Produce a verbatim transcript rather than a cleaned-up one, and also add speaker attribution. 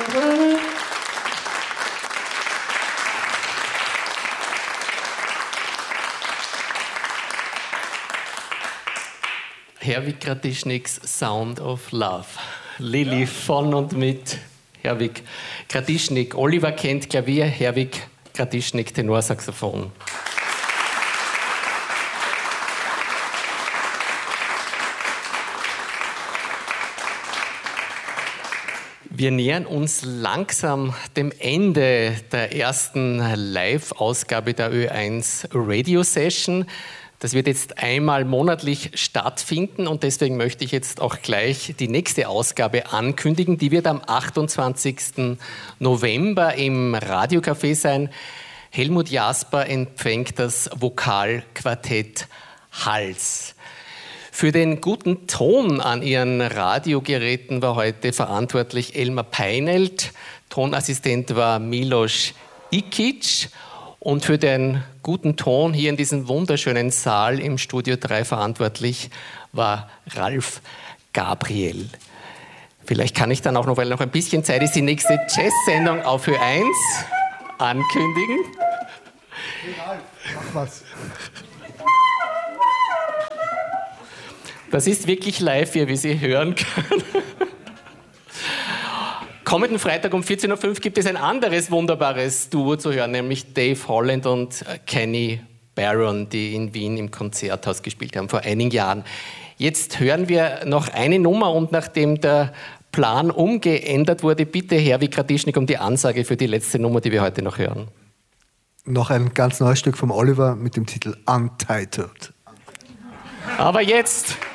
Speaker 1: Herwig Kratischniks Sound of Love. Lilly von und mit Herwig Kratischnik. Oliver kennt Klavier, Herwig Kratischnik Tenorsaxophon. Wir nähern uns langsam dem Ende der ersten Live-Ausgabe der Ö eins Radio Session. Das wird jetzt einmal monatlich stattfinden und deswegen möchte ich jetzt auch gleich die nächste Ausgabe ankündigen. Die wird am achtundzwanzigsten November im Radiocafé sein. Helmut Jasper empfängt das Vokalquartett Hals. Für den guten Ton an ihren Radiogeräten war heute verantwortlich Elmar Peinelt. Tonassistent war Milos Ikic. Und für den guten Ton hier in diesem wunderschönen Saal im Studio drei verantwortlich war Ralf Gabriel. Vielleicht kann ich dann auch noch, weil noch ein bisschen Zeit ist, die nächste Jazz-Sendung auf Ö eins ankündigen.
Speaker 2: Hey Ralf, mach was.
Speaker 1: Das ist wirklich live hier, wie Sie hören können. Kommenden Freitag um vierzehn Uhr fünf gibt es ein anderes wunderbares Duo zu hören, nämlich Dave Holland und Kenny Barron, die in Wien im Konzerthaus gespielt haben vor einigen Jahren. Jetzt hören wir noch eine Nummer und nachdem der Plan umgeändert wurde, bitte Herwig Kratischnik um die Ansage für die letzte Nummer, die wir heute noch hören.
Speaker 2: Noch ein ganz neues Stück vom Oliver mit dem Titel Untitled.
Speaker 1: Aber jetzt...